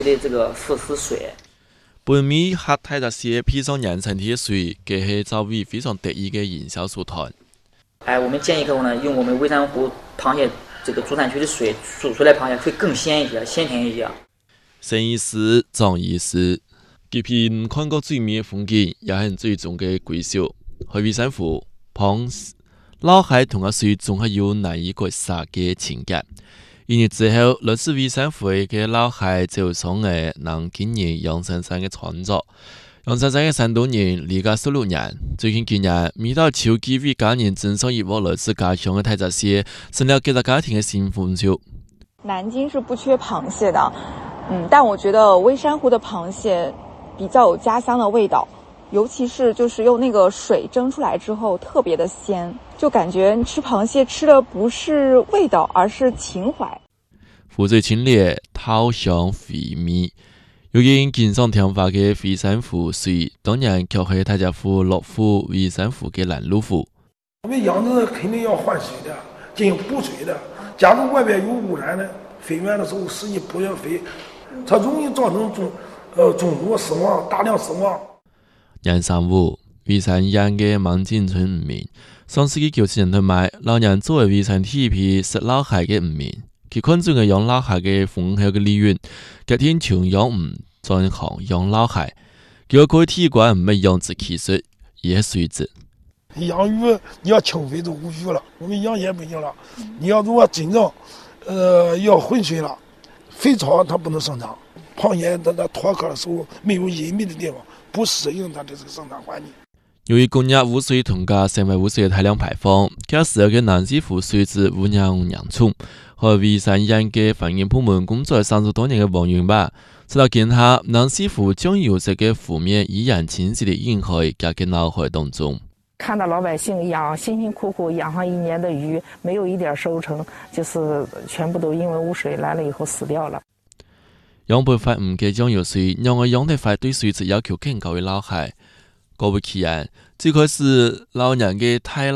的这个腐蚀水。 本米黑睇特些披上扬尘铁水，这是周围非常得意的营销手段。 我们建议客户呢，用我们微山湖螃蟹这个主产区的水煮出来螃蟹会更鲜一些，鲜甜一些。 生意是长意思，这片看过最美的风景，也很最终的归宿。去微山湖螃老海同个水总系有难以割舍的情感。1年之后，来自微山湖的老海走上了让今年杨珊珊的创作。杨珊珊的3多年，离家16年。最近几年，每到秋季为家人赠送一窝来自家乡的太杂蟹，成了各个家庭的新丰收。 南京是不缺螃蟹的，但我觉得微山湖的螃蟹比较有家乡的味道，尤其是就是用那个水蒸出来之后特别的鲜，就感觉吃螃蟹吃的不是味道，而是情怀。 湖水清冽，桃香肥美。有人经常听话的微山湖水，当然却是大家湖、乐湖、微山湖的拦路湖。 我们养殖肯定要换水的，进行补水的。假如外边有污染的，飞源的时候实际不要飞，它容易造成种族死亡，大量死亡。 杨上午，微山养的孟景村民，上世纪90年代末，老娘作为微山第一批食老蟹的民。佢看中嘅养老蟹嘅丰厚嘅利润，隔天從養魚轉行養老蟹，佢可以提高魚養殖技術，也水質。 养鱼你要清水就无鱼了，我们养蟹不行了。你要如果真正要浑水了，肥草它不能生长，螃蟹它脱壳的时候没有隐秘的地方，不适应它的这个生长环境。 由于工业污水同加生活污水的大量排放，加使嘅南溪湖水质污染严重。和微山养嘅环境部门工作了30多年嘅王云吧，直到今下南溪湖将有这个湖面依然清晰的映喺家嘅脑海当中。 看到老百姓辛辛苦苦养上1年的鱼，没有一点收成，就是全部都因为污水来了以后死掉了。 养不快唔嘅酱油水，让我养得快对水质要求更高嘅老蟹。果不其然，最开始老娘嘅太